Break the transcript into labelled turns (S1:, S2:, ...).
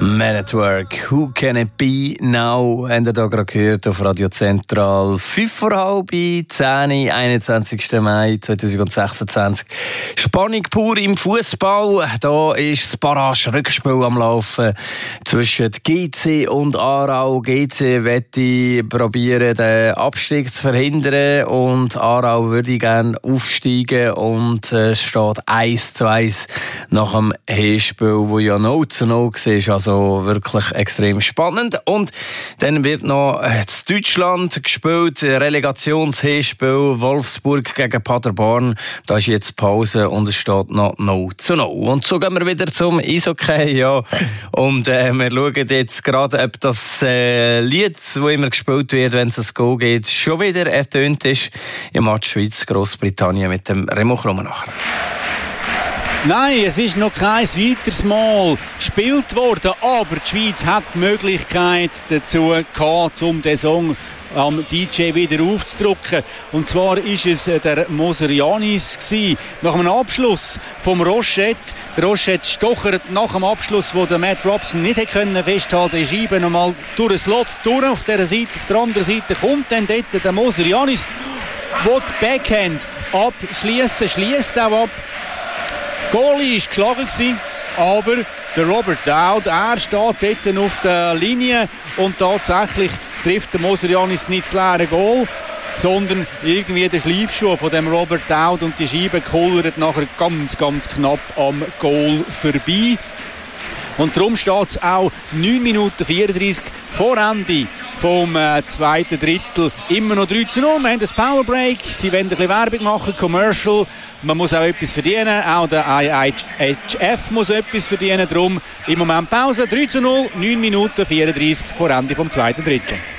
S1: Man at Work, Who Can It Be Now? Habt ihr da gerade gehört auf Radio Zentral. 9:05, 21. Mai 2026. Spannung pur im Fußball. Da ist das Barrage-Rückspiel am Laufen zwischen GC und Aarau. GC möchte probieren, den Abstieg zu verhindern und Aarau würde gerne aufsteigen und es steht 1:1 nach dem Hinspiel, wo ja 0:0 war. Also wirklich extrem spannend. Und dann wird noch in Deutschland gespielt, Relegationshinspiel Wolfsburg gegen Paderborn. Da ist jetzt Pause und es steht noch 0:0. Und so gehen wir wieder zum Eishockey. Ja. Und wir schauen jetzt gerade, ob das Lied, das immer gespielt wird, wenn es ein Go geht, schon wieder ertönt ist im Match Schweiz-Grossbritannien mit dem Remo Krummenacher.
S2: Nein, es ist noch kein weiteres Mal gespielt worden, aber die Schweiz hat die Möglichkeit dazu gehabt, um den Song am DJ wieder aufzudrücken. Und zwar ist es der Moserianis gsi. Nach einem Abschluss vom Rochette. Der Rochette stochert nach dem Abschluss, wo der Matt Robson nicht festhalten konnte, die Scheibe nochmal durch den Slot durch auf der Seite. Auf der anderen Seite kommt dann dort der Moserianis, der die Backhand abschließen, schließt auch ab. Goalie war geschlagen, aber der Robert Dowd, er steht dort auf der Linie und tatsächlich trifft der Moserianis nicht das leere Goal, sondern irgendwie den Schleifschuh von dem Robert Dowd und die Scheibe kullert nachher ganz, ganz knapp am Goal vorbei. Und darum steht es auch 9 Minuten 34 vor Ende vom zweiten Drittel. Immer noch 3:0. Wir haben das Powerbreak. Sie wollen ein bisschen Werbung machen, Commercial. Man muss auch etwas verdienen. Auch der IHF muss etwas verdienen. Darum im Moment Pause. 3:0, 9 Minuten 34 vor Ende vom zweiten Drittel.